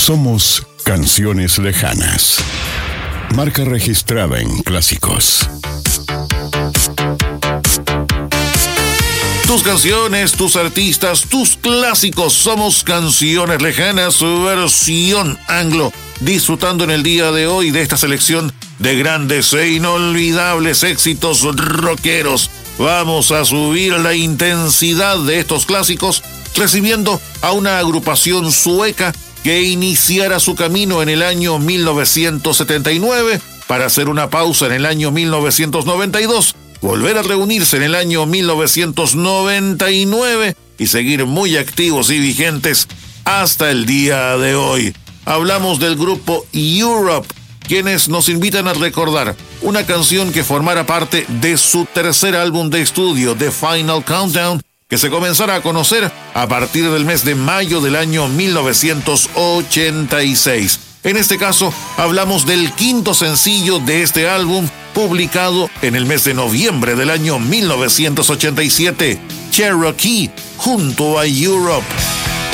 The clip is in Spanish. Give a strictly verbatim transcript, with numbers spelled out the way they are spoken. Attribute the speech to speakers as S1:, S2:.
S1: Somos Canciones Lejanas. Marca registrada en Clásicos.
S2: Tus canciones, tus artistas, tus clásicos. Somos Canciones Lejanas, versión anglo. Disfrutando en el día de hoy de esta selección de grandes e inolvidables éxitos rockeros. Vamos a subir la intensidad de estos clásicos recibiendo a una agrupación sueca que iniciara su camino en el año mil novecientos setenta y nueve para hacer una pausa en el año mil novecientos noventa y dos, volver a reunirse en el año mil novecientos noventa y nueve y seguir muy activos y vigentes hasta el día de hoy. Hablamos del grupo Europe, quienes nos invitan a recordar una canción que formara parte de su tercer álbum de estudio, The Final Countdown, que se comenzará a conocer a partir del mes de mayo del año mil novecientos ochenta y seis. En este caso, hablamos del quinto sencillo de este álbum, publicado en el mes de noviembre del año mil novecientos ochenta y siete, Cherokee, junto a Europe.